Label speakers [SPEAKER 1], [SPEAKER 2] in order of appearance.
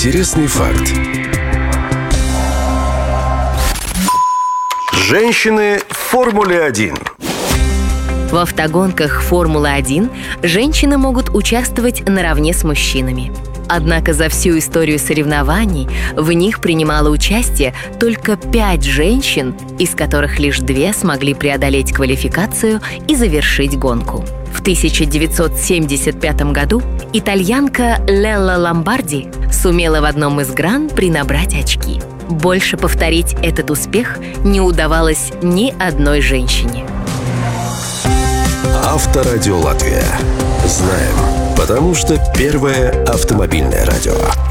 [SPEAKER 1] Интересный факт. Женщины в Формуле-1.
[SPEAKER 2] В автогонках Формулы-1 женщины могут участвовать наравне с мужчинами. Однако за всю историю соревнований в них принимало участие только 5 женщин, из которых лишь 2 смогли преодолеть квалификацию и завершить гонку. В 1975 году итальянка Лелла Ломбарди сумела в одном из гран при набрать очки. Больше повторить этот успех не удавалось ни одной женщине.
[SPEAKER 1] Авторадио Латвия. Знаем, потому что первое автомобильное радио.